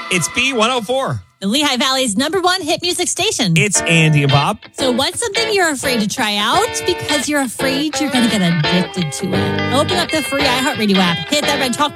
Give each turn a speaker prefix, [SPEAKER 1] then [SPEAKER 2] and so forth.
[SPEAKER 1] It's B104.
[SPEAKER 2] The Lehigh Valley's #1 hit music station.
[SPEAKER 1] It's Andy and Bob.
[SPEAKER 2] So what's something you're afraid to try out because you're afraid you're going to get addicted to it? Open up the free iHeartRadio app. Hit that red talk